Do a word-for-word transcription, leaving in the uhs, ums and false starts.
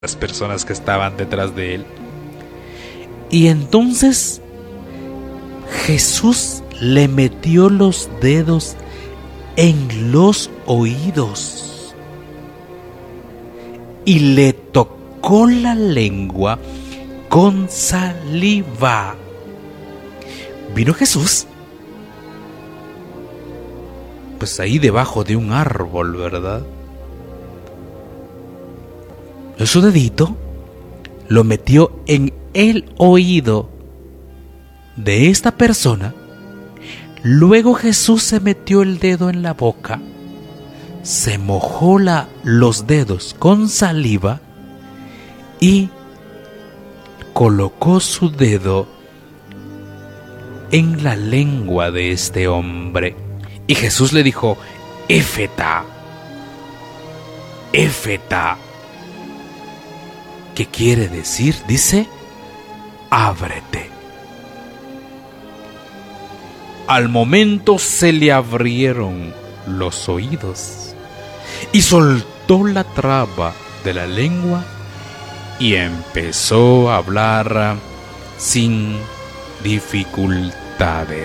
las personas que estaban detrás de él. Y entonces Jesús le metió los dedos en los oídos y le tocó la lengua con saliva. Vino Jesús, pues ahí debajo de un árbol, ¿verdad? Su dedito lo metió en el oído de esta persona. Luego Jesús se metió el dedo en la boca, se mojó la, los dedos con saliva y colocó su dedo en la lengua de este hombre. Y Jesús le dijo: Éfeta, Éfeta. ¿Qué quiere decir? Dice: ábrete. Al momento se le abrieron los oídos y soltó la traba de la lengua y empezó a hablar sin dificultades.